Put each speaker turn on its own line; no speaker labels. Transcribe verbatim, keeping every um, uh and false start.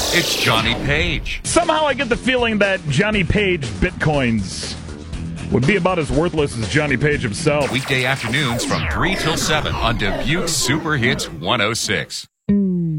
It's Johnny Page.
Somehow I get the feeling that Johnny Page bitcoins would be about as worthless as Johnny Page himself.
Weekday afternoons from three till seven on Dubuque Super Hits one oh six.